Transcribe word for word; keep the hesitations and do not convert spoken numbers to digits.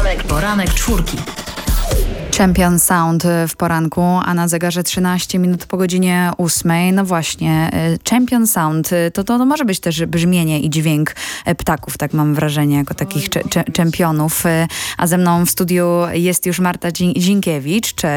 Poranek, poranek czwórki. Champion Sound w poranku, a na zegarze trzynaście minut po godzinie ósmej. No właśnie, Champion Sound to, to, to może być też brzmienie i dźwięk ptaków, tak mam wrażenie, jako takich cze- cze- czempionów. A ze mną w studiu jest już Marta Dzinkiewicz. Cześć.